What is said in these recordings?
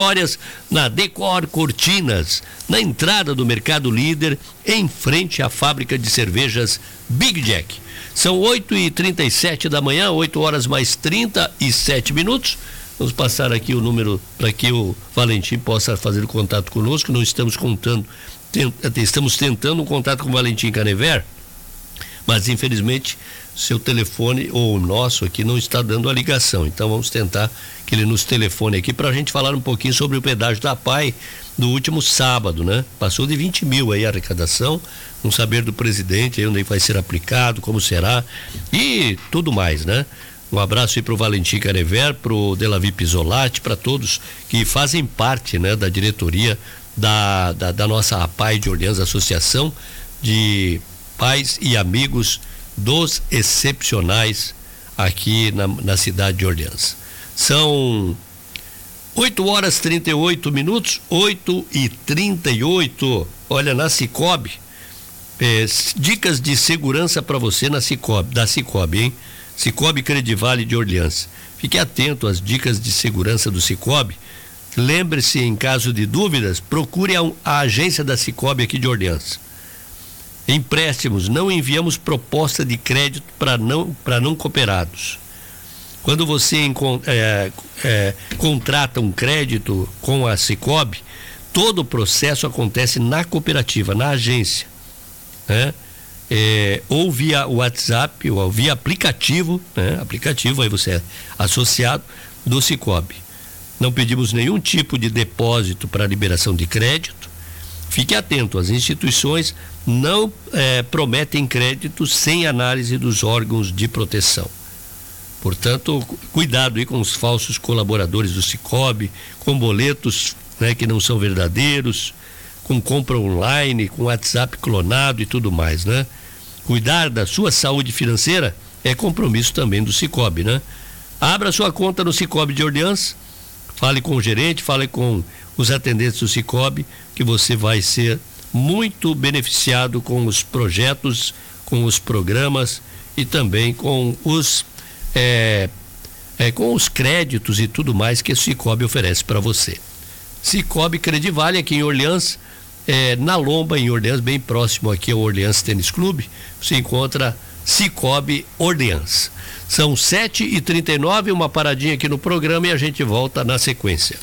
na Decor Cortinas, na entrada do Mercado Líder, em frente à fábrica de cervejas Big Jack. São 8h37 da manhã, 8 horas mais 37 minutos. Vamos passar aqui o número para que o Valentim possa fazer o contato conosco. Não estamos estamos tentando um contato com o Valentim Canever, mas infelizmente seu telefone ou o nosso aqui não está dando a ligação. Então vamos tentar que ele nos telefone aqui para a gente falar um pouquinho sobre o pedágio da APAE do último sábado, né? Passou de 20 mil aí a arrecadação, um saber do presidente aí onde vai ser aplicado, como será e tudo mais, né? Um abraço aí para o Valentim Canever, para o Delavi Pisolati, para todos que fazem parte, né, da diretoria da nossa APAE de Orleans, Associação de Pais e Amigos dos Excepcionais aqui na cidade de Orleans. São 8 horas 38 minutos, 8h38. Olha, na Cicobi, dicas de segurança para você da Cicobi, hein? Cicobi Credivale de Orleans. Fique atento às dicas de segurança do Cicobi. Lembre-se, em caso de dúvidas, procure a agência da Cicobi aqui de Orleans. Empréstimos, não enviamos proposta de crédito para não cooperados. Quando você contrata um crédito com a Cicobi, todo o processo acontece na cooperativa, na agência, né? Ou via WhatsApp, ou via aplicativo, né? Aplicativo, aí você é associado do Cicobi. Não pedimos nenhum tipo de depósito para liberação de crédito. Fique atento, as instituições não prometem crédito sem análise dos órgãos de proteção. Portanto, cuidado aí com os falsos colaboradores do Cicobi, com boletos, né, que não são verdadeiros, com compra online, com WhatsApp clonado e tudo mais, né? Cuidar da sua saúde financeira é compromisso também do Cicobi, né? Abra sua conta no Cicobi de Orleans, fale com o gerente, fale com os atendentes do Cicobi, que você vai ser muito beneficiado com os projetos, com os programas e também com os créditos e tudo mais que o Cicobi oferece para você. Cicobi Credivale aqui em Orleans, na Lomba, em Orleans, bem próximo aqui ao Orleans Tênis Clube, você encontra Cicobi Orleans. São 7h39, uma paradinha aqui no programa e a gente volta na sequência.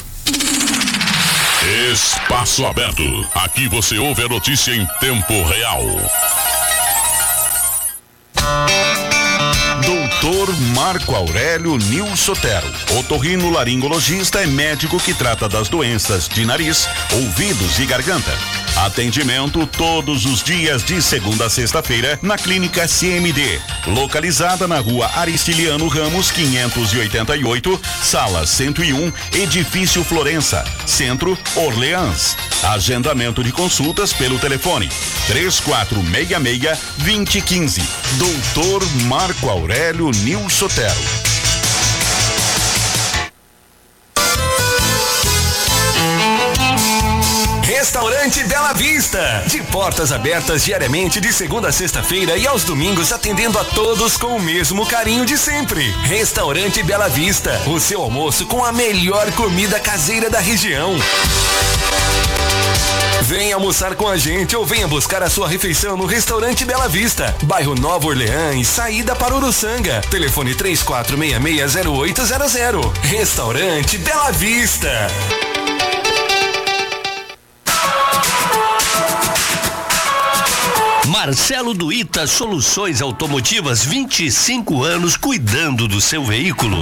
Espaço Aberto. Aqui você ouve a notícia em tempo real. Doutor Marco Aurélio Nil Sotero, otorrinolaringologista, é médico que trata das doenças de nariz, ouvidos e garganta. Atendimento todos os dias de segunda a sexta-feira na Clínica CMD, localizada na Rua Aristiliano Ramos 588, Sala 101, Edifício Florença, Centro, Orleans. Agendamento de consultas pelo telefone 3466-2015. Doutor Marco Aurélio Nil Sotero. Restaurante Bela Vista, de portas abertas diariamente de segunda a sexta-feira e aos domingos, atendendo a todos com o mesmo carinho de sempre. Restaurante Bela Vista, o seu almoço com a melhor comida caseira da região. Venha almoçar com a gente ou venha buscar a sua refeição no Restaurante Bela Vista, bairro Nova Orleans, saída para Uruçanga. Telefone 3466-0800. Restaurante Bela Vista. Marcelo do Ita Soluções Automotivas, 25 anos cuidando do seu veículo.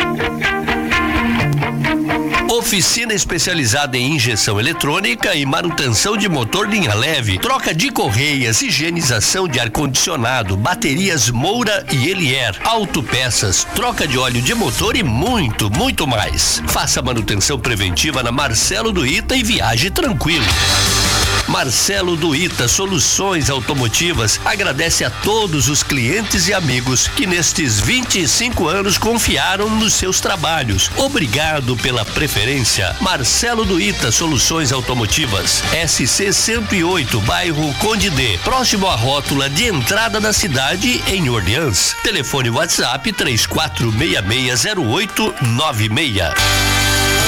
Oficina especializada em injeção eletrônica e manutenção de motor linha leve, troca de correias, higienização de ar-condicionado, baterias Moura e Elier, autopeças, troca de óleo de motor e muito, muito mais. Faça manutenção preventiva na Marcelo do Ita e viaje tranquilo. Marcelo do Ita Soluções Automotivas agradece a todos os clientes e amigos que nestes 25 anos confiaram nos seus trabalhos. Obrigado pela preferência. Marcelo do Ita Soluções Automotivas, SC 108, bairro Conde D, próximo à rótula de entrada da cidade em Orleans. Telefone WhatsApp 34660896.